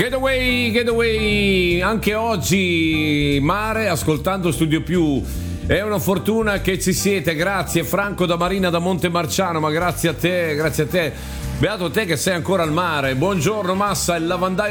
Getaway, anche oggi mare, ascoltando Studio Più. È una fortuna che ci siete, grazie Franco da Marina da Montemarciano, ma grazie a te, beato te che sei ancora al mare. Buongiorno Massa, il lavandaio